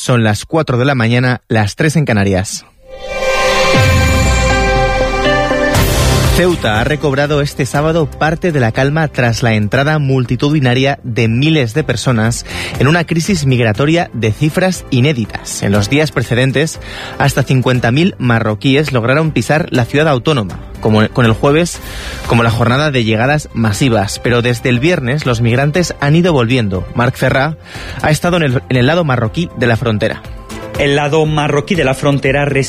son las 4 de la mañana, las 3 en Canarias. Ceuta ha recobrado este sábado parte de la calma tras la entrada multitudinaria de miles de personas en una crisis migratoria de cifras inéditas. En los días precedentes, hasta 50.000 marroquíes lograron pisar la ciudad autónoma, con el jueves como la jornada de llegadas masivas. Pero desde el viernes los migrantes han ido volviendo. Marc Ferrà ha estado en el lado marroquí de la frontera. El lado marroquí de la frontera